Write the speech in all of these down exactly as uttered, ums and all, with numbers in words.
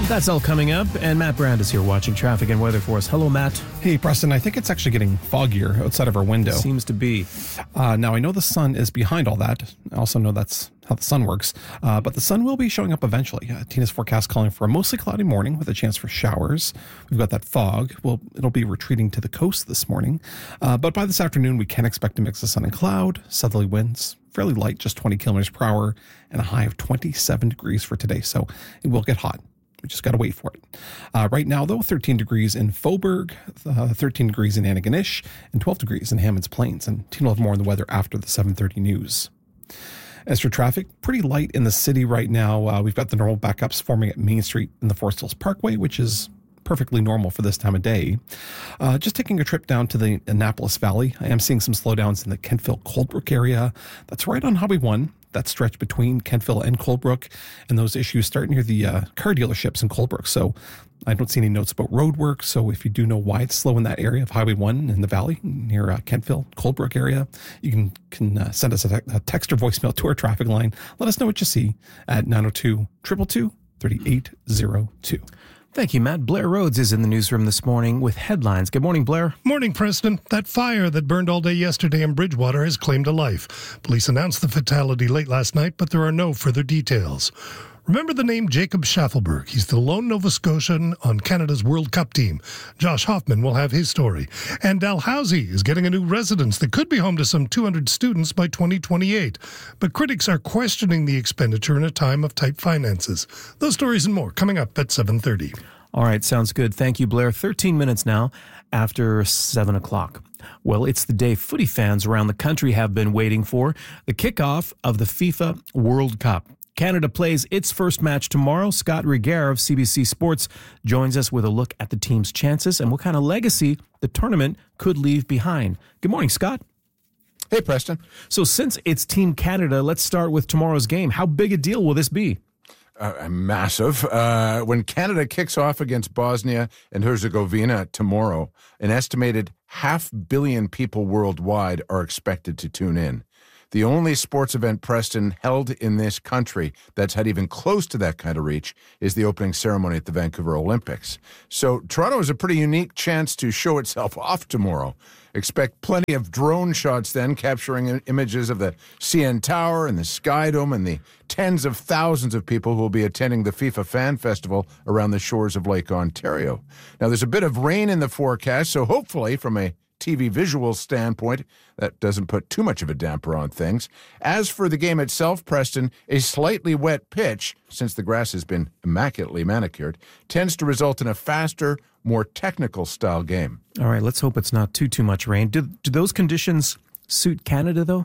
That's all coming up, and Matt Brand is here watching traffic and weather for us. Hello, Matt. Hey, Preston, I think it's actually getting foggier outside of our window. Seems to be. Uh, now, I know the sun is behind all that. I also know that's how the sun works, uh, but the sun will be showing up eventually. Uh, Tina's forecast calling for a mostly cloudy morning with a chance for showers. We've got that fog. Well, it'll be retreating to the coast this morning, uh, but by this afternoon, we can expect a mix of sun and cloud, southerly winds, fairly light, just twenty kilometers per hour, and a high of twenty-seven degrees for today, so it will get hot. We just got to wait for it. Uh, right now, though, thirteen degrees in Faubourg, uh, thirteen degrees in Antigonish, and twelve degrees in Hammonds Plains. And Tina will have more on the weather after the seven thirty news. As for traffic, pretty light in the city right now. Uh, we've got the normal backups forming at Main Street and the Forest Hills Parkway, which is perfectly normal for this time of day. Uh, just taking a trip down to the Annapolis Valley, I am seeing some slowdowns in the Kentville-Coldbrook area. That's right on Highway one. That stretch between Kentville and Coldbrook, and those issues start near the uh, car dealerships in Coldbrook. So I don't see any notes about road work. So if you do know why it's slow in that area of Highway one in the valley near uh, Kentville, Coldbrook area, you can can uh, send us a, te- a text or voicemail to our traffic line. Let us know what you see at nine oh two, two two two, three eight oh two. Thank you, Matt. Blair Rhodes is in the newsroom this morning with headlines. Good morning, Blair. Morning, Preston. That fire that burned all day yesterday in Bridgewater has claimed a life. Police announced the fatality late last night, but there are no further details. Remember the name Jacob Schaffelberg. He's the lone Nova Scotian on Canada's World Cup team. Josh Hoffman will have his story. And Dalhousie is getting a new residence that could be home to some two hundred students by twenty twenty-eight. But critics are questioning the expenditure in a time of tight finances. Those stories and more coming up at seven thirty. All right, sounds good. Thank you, Blair. thirteen minutes now after seven o'clock. Well, it's the day footy fans around the country have been waiting for, the kickoff of the FIFA World Cup. Canada plays its first match tomorrow. Scott Reguer of C B C Sports joins us with a look at the team's chances and what kind of legacy the tournament could leave behind. Good morning, Scott. Hey, Preston. So since it's Team Canada, let's start with tomorrow's game. How big a deal will this be? Uh, massive. Uh, when Canada kicks off against Bosnia and Herzegovina tomorrow, an estimated half billion people worldwide are expected to tune in. The only sports event, Preston, held in this country that's had even close to that kind of reach is the opening ceremony at the Vancouver Olympics. So Toronto has a pretty unique chance to show itself off tomorrow. Expect plenty of drone shots then, capturing images of the C N Tower and the Sky Dome and the tens of thousands of people who will be attending the FIFA Fan Festival around the shores of Lake Ontario. Now, there's a bit of rain in the forecast, so hopefully from a T V visual standpoint, that doesn't put too much of a damper on things. As for the game itself, Preston, a slightly wet pitch, since the grass has been immaculately manicured, tends to result in a faster, more technical style game. All right, let's hope it's not too, too much rain. Do, do those conditions suit Canada, though?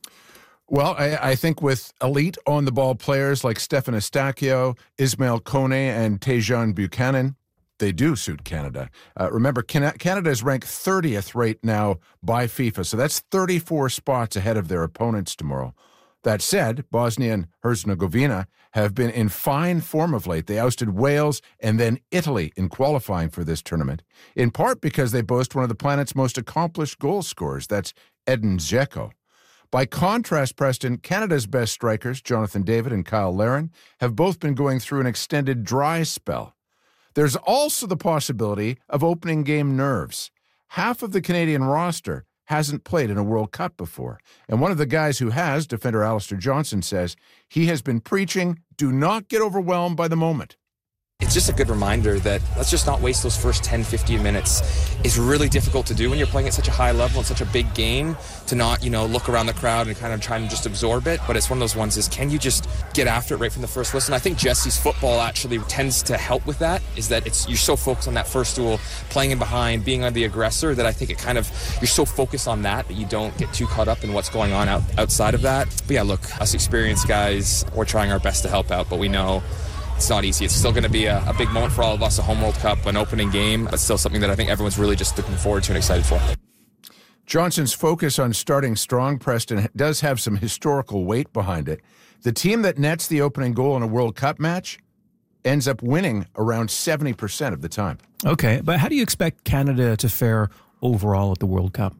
Well, I, I think with elite on-the-ball players like Stefan Eustáquio, Ismail Kone, and Tejan Buchanan, they do suit Canada. Uh, remember, Canada is ranked thirtieth right now by FIFA, so that's thirty-four spots ahead of their opponents tomorrow. That said, Bosnia and Herzegovina have been in fine form of late. They ousted Wales and then Italy in qualifying for this tournament, in part because they boast one of the planet's most accomplished goal scorers. That's Edin Dzeko. By contrast, Preston, Canada's best strikers, Jonathan David and Kyle Larin, have both been going through an extended dry spell. There's also the possibility of opening game nerves. Half of the Canadian roster hasn't played in a World Cup before. And one of the guys who has, defender Alistair Johnson, says he has been preaching, do not get overwhelmed by the moment. It's just a good reminder that let's just not waste those first ten, fifteen minutes. It's really difficult to do when you're playing at such a high level and such a big game to not, you know, look around the crowd and kind of try and just absorb it. But it's one of those ones is, can you just get after it right from the first listen? I think Jesse's football actually tends to help with that, is that it's you're so focused on that first duel, playing in behind, being on the aggressor, that I think it kind of, you're so focused on that that you don't get too caught up in what's going on out, outside of that. But yeah, look, us experienced guys, we're trying our best to help out, but we know it's not easy. It's still going to be a, a big moment for all of us, a home World Cup, an opening game, but still something that I think everyone's really just looking forward to and excited for. Johnson's focus on starting strong, Preston, does have some historical weight behind it. The team that nets the opening goal in a World Cup match ends up winning around seventy percent of the time. Okay, but how do you expect Canada to fare overall at the World Cup?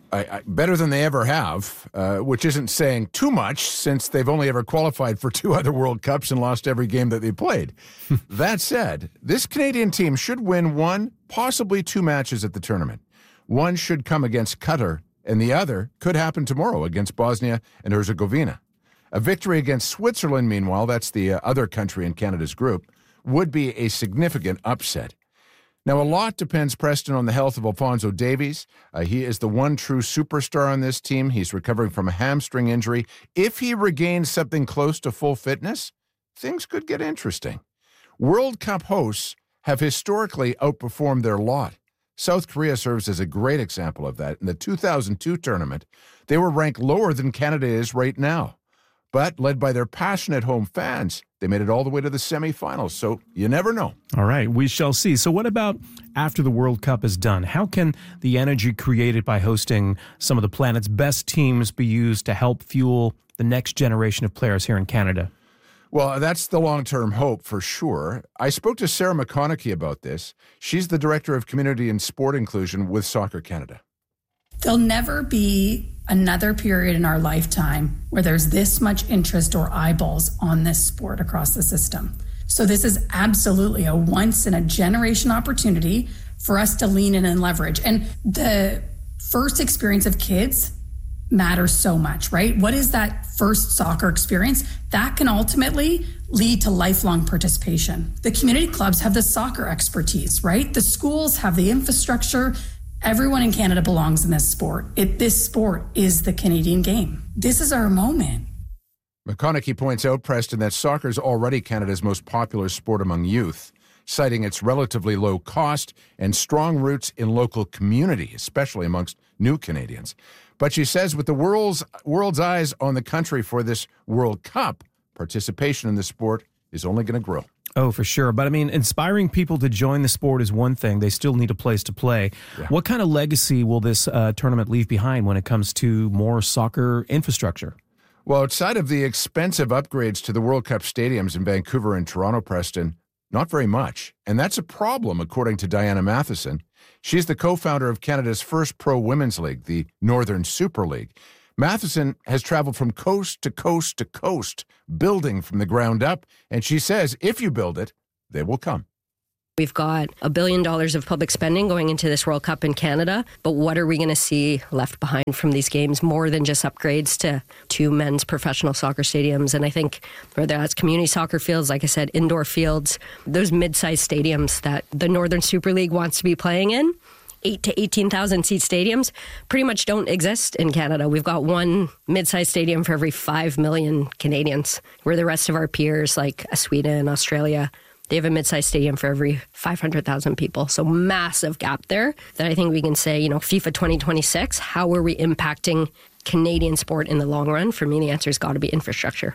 I, I, better than they ever have, uh, which isn't saying too much since they've only ever qualified for two other World Cups and lost every game that they played. That said, this Canadian team should win one, possibly two matches at the tournament. One should come against Qatar, and the other could happen tomorrow against Bosnia and Herzegovina. A victory against Switzerland, meanwhile, that's the uh, other country in Canada's group, would be a significant upset. Now, a lot depends, Preston, on the health of Alphonso Davies. Uh, he is the one true superstar on this team. He's recovering from a hamstring injury. If he regains something close to full fitness, things could get interesting. World Cup hosts have historically outperformed their lot. South Korea serves as a great example of that. In the two thousand two tournament, they were ranked lower than Canada is right now. But led by their passionate home fans, they made it all the way to the semifinals. So you never know. All right, we shall see. So what about after the World Cup is done? How can the energy created by hosting some of the planet's best teams be used to help fuel the next generation of players here in Canada? Well, that's the long-term hope for sure. I spoke to Sarah McConaughey about this. She's the Director of Community and Sport Inclusion with Soccer Canada. There'll never be another period in our lifetime where there's this much interest or eyeballs on this sport across the system. So this is absolutely a once-in-a-generation opportunity for us to lean in and leverage. And the first experience of kids matters so much, right? What is that first soccer experience? That can ultimately lead to lifelong participation. The community clubs have the soccer expertise, right? The schools have the infrastructure. Everyone in Canada belongs in this sport. It, this sport is the Canadian game. This is our moment. McConaughey points out, Preston, that soccer is already Canada's most popular sport among youth, citing its relatively low cost and strong roots in local community, especially amongst new Canadians. But she says with the world's, world's eyes on the country for this World Cup, participation in the sport is only going to grow. Oh, for sure. But I mean, inspiring people to join the sport is one thing. They still need a place to play. Yeah. What kind of legacy will this uh, tournament leave behind when it comes to more soccer infrastructure? Well, outside of the expensive upgrades to the World Cup stadiums in Vancouver and Toronto, Preston, not very much. And that's a problem, according to Diana Matheson. She's the co-founder of Canada's first pro women's league, the Northern Super League. Matheson has traveled from coast to coast to coast, building from the ground up, and she says if you build it, they will come. We've got a billion dollars of public spending going into this World Cup in Canada, but what are we going to see left behind from these games more than just upgrades to two men's professional soccer stadiums? And I think whether that's community soccer fields, like I said, indoor fields, those mid-sized stadiums that the Northern Super League wants to be playing in, eight to eighteen thousand seat stadiums, pretty much don't exist in Canada. We've got one mid-sized stadium for every five million Canadians, where the rest of our peers like Sweden, Australia, they have a mid-sized stadium for every five hundred thousand people. So massive gap there that I think we can say, you know, FIFA twenty twenty-six, how are we impacting Canadian sport in the long run? For me, the answer has got to be infrastructure.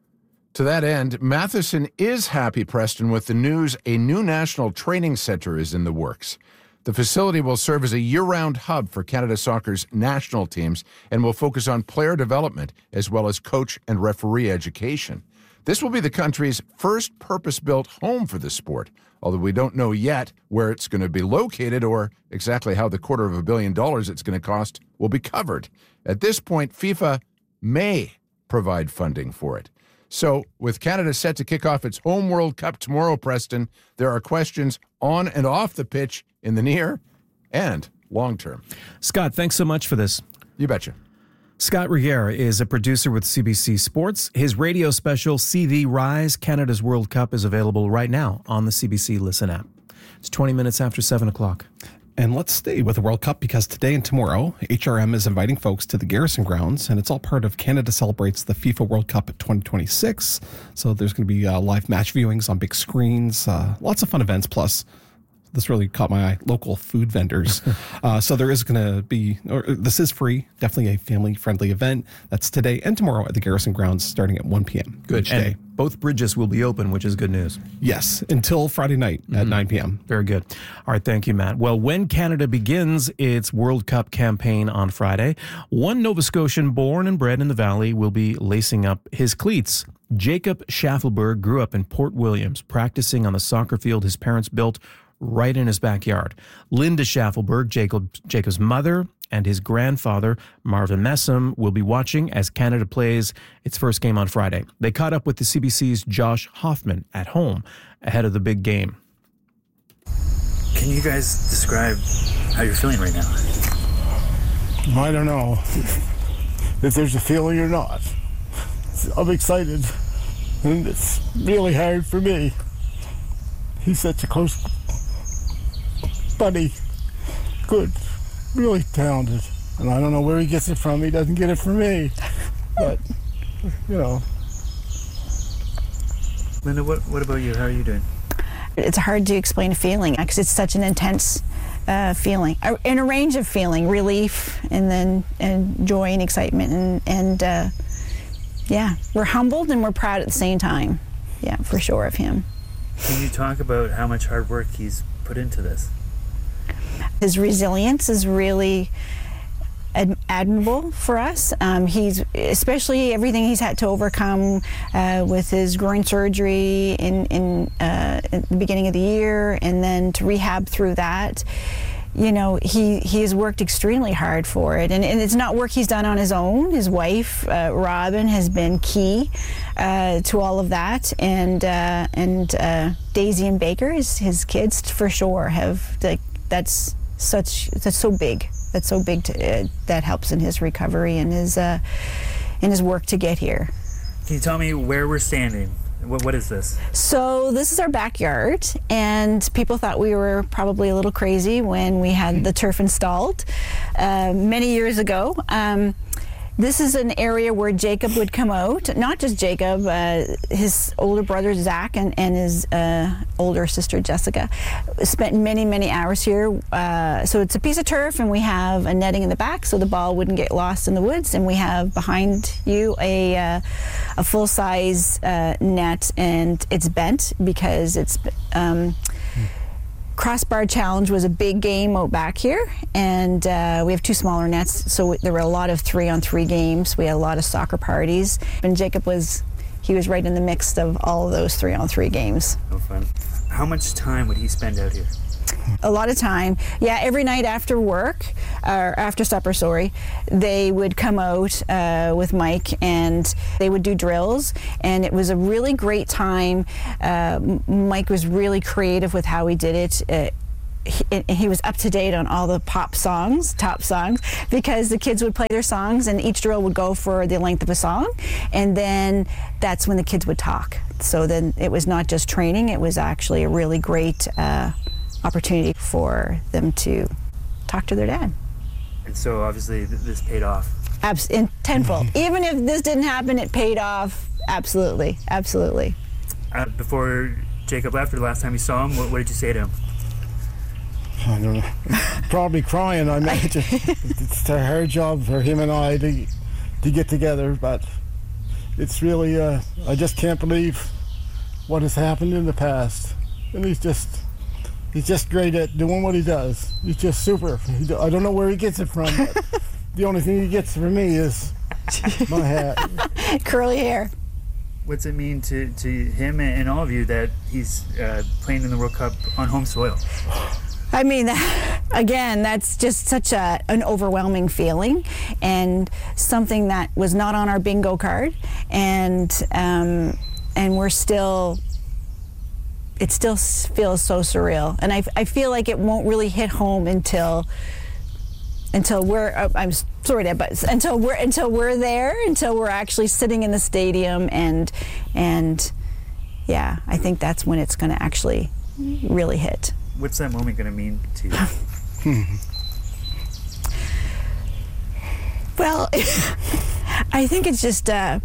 To that end, Matheson is happy, Preston, with the news a new national training center is in the works. The facility will serve as a year-round hub for Canada Soccer's national teams and will focus on player development as well as coach and referee education. This will be the country's first purpose-built home for the sport, although we don't know yet where it's going to be located or exactly how the quarter of a billion dollars it's going to cost will be covered. At this point, FIFA may provide funding for it. So, with Canada set to kick off its home World Cup tomorrow, Preston, there are questions on and off the pitch in the near and long term. Scott, thanks so much for this. You betcha. Scott Reguera is a producer with C B C Sports. His radio special, C V Rise, Canada's World Cup, is available right now on the C B C Listen app. It's twenty minutes after seven o'clock. And let's stay with the World Cup because today and tomorrow, H R M is inviting folks to the Garrison Grounds, and it's all part of Canada Celebrates the FIFA World Cup twenty twenty-six. So there's going to be uh, live match viewings on big screens, uh, lots of fun events, plus this really caught my eye, local food vendors. uh, so there is going to be, or this is free, definitely a family-friendly event. That's today and tomorrow at the Garrison Grounds starting at one p.m. Good. each and day. Both bridges will be open, which is good news. Yes, until Friday night mm-hmm. at nine p.m. Very good. All right, thank you, Matt. Well, when Canada begins its World Cup campaign on Friday, one Nova Scotian born and bred in the Valley will be lacing up his cleats. Jacob Schaffelberg grew up in Port Williams, practicing on the soccer field his parents built right in his backyard. Linda Schaffelberg, Jacob, Jacob's mother, and his grandfather, Marvin Messam, will be watching as Canada plays its first game on Friday. They caught up with the C B C's Josh Hoffman at home ahead of the big game. Can you guys describe how you're feeling right now? I don't know if there's a feeling or not. I'm excited, and it's really hard for me. He's such a close buddy, good, really talented, and I don't know where he gets it from. He doesn't get it from me, but, you know. Linda, what, what about you? How are you doing? It's hard to explain a feeling because it's such an intense uh, feeling, in a range of feeling, relief and then and joy and excitement, and, and uh, yeah, we're humbled and we're proud at the same time, yeah, for sure, of him. Can you talk about how much hard work he's put into this? His resilience is really ad- admirable for us. Um, he's, especially everything he's had to overcome uh, with his groin surgery in, in, uh, at the beginning of the year, and then to rehab through that. You know, he, he has worked extremely hard for it, and, and it's not work he's done on his own. His wife, uh, Robin, has been key uh, to all of that, and uh, and uh, Daisy and Baker, his, his kids, for sure, have, like, that's such, that's so big. That's so big to, uh, that helps in his recovery and his, uh, in his work to get here. Can you tell me where we're standing? What, what is this? So this is our backyard, and people thought we were probably a little crazy when we had the turf installed uh, many years ago. Um, this is an area where Jacob would come out, not just Jacob, uh, his older brother Zach and, and his uh, older sister Jessica spent many, many hours here. Uh, so it's a piece of turf, and we have a netting in the back so the ball wouldn't get lost in the woods, and we have behind you a, uh, a full-size uh, net, and it's bent because it's um, Crossbar Challenge was a big game out back here, and uh, we have two smaller nets, so there were a lot of three-on-three games. We had a lot of soccer parties, and Jacob was, he was right in the mix of all of those three-on-three games. No fun. How much time would he spend out here? A lot of time. Yeah, every night after work, or after supper, sorry, they would come out uh, with Mike, and they would do drills, and it was a really great time. Uh, Mike was really creative with how he did it. Uh, He, he was up to date on all the pop songs, top songs, because the kids would play their songs, and each drill would go for the length of a song, and then that's when the kids would talk. So then it was not just training, it was actually a really great uh, opportunity for them to talk to their dad. And so obviously th- this paid off. Abs- in tenfold. Even if this didn't happen, it paid off. Absolutely, absolutely. Uh, before Jacob left, or the last time you saw him, what, what did you say to him? I don't know. Probably crying, I imagine. It's a hard job for him and I to, to get together, but it's really, uh, I just can't believe what has happened in the past. And he's just, he's just great at doing what he does. He's just super. He, I don't know where he gets it from, but the only thing he gets from me is my hat. Curly hair. What's it mean to, to him and all of you that he's uh, playing in the World Cup on home soil? I mean, again, that's just such a, an overwhelming feeling, and something that was not on our bingo card, and um, and we're still, it still feels so surreal, and I, I feel like it won't really hit home until until we're I'm sorry, Dad, but until we're until we're there, until we're actually sitting in the stadium, and and yeah, I think that's when it's going to actually really hit. What's that moment going to mean to you? Well, I think it's just, uh,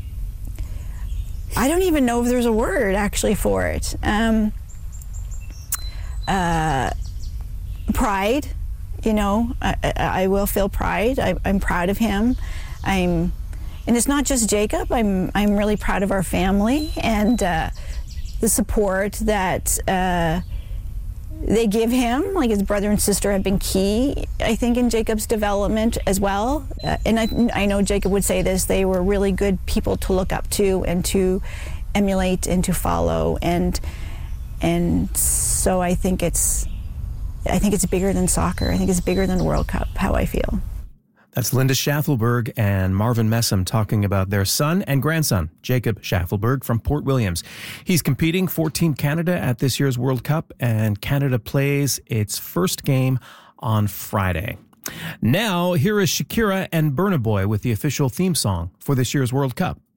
I don't even know if there's a word actually for it. Um, uh, pride, you know, I, I, I will feel pride. I, I'm proud of him. I'm, and it's not just Jacob. I'm, I'm really proud of our family, and uh, the support that uh, they give him. Like, his brother and sister have been key, I think, in Jacob's development as well. Uh, and I, I know Jacob would say this, they were really good people to look up to and to emulate and to follow. And and so I think it's, I think it's bigger than soccer. I think it's bigger than the World Cup, how I feel. That's Linda Schaffelberg and Marvin Messam talking about their son and grandson, Jacob Schaffelberg from Port Williams. He's competing for Team Canada at this year's World Cup, and Canada plays its first game on Friday. Now, here is Shakira and Burna Boy with the official theme song for this year's World Cup.